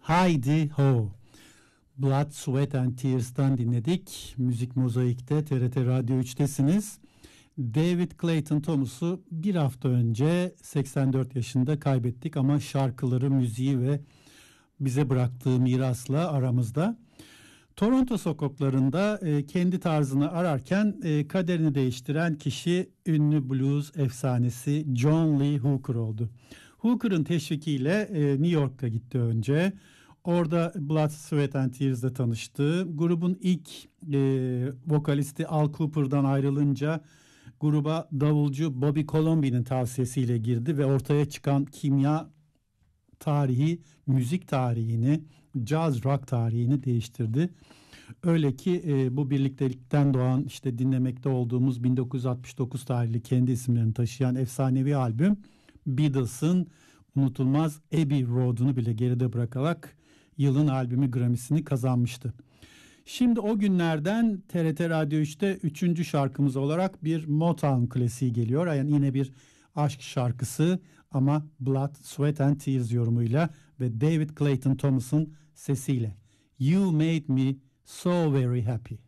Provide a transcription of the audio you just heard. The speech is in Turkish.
Heidi Ho. Blood, Sweat and Tears'tan dinledik. Müzik Mozaik'te TRT Radyo 3'tesiniz. David Clayton Thomas'u bir hafta önce 84 yaşında kaybettik ama şarkıları, müziği ve bize bıraktığı mirasla aramızda. Toronto sokaklarında kendi tarzını ararken kaderini değiştiren kişi ünlü blues efsanesi John Lee Hooker oldu. Hooker'ın teşvikiyle New York'a gitti önce. Orada Blood, Sweat and Tears'da tanıştı. Grubun ilk vokalisti Al Cooper'dan ayrılınca gruba davulcu Bobby Colombi'nin tavsiyesiyle girdi ve ortaya çıkan kimya tarihi, müzik tarihini, jazz rock tarihini değiştirdi. Öyle ki bu birliktelikten doğan işte dinlemekte olduğumuz 1969 tarihli kendi isimlerini taşıyan efsanevi albüm Beatles'ın unutulmaz Abbey Road'unu bile geride bırakarak yılın albümü Grammy'sini kazanmıştı. Şimdi o günlerden TRT Radyo 3'te 3. şarkımız olarak bir Motown klasiği geliyor. Yani yine bir aşk şarkısı ama Blood, Sweat and Tears yorumuyla ve David Clayton Thomas'ın sesiyle. You Made Me So Very Happy.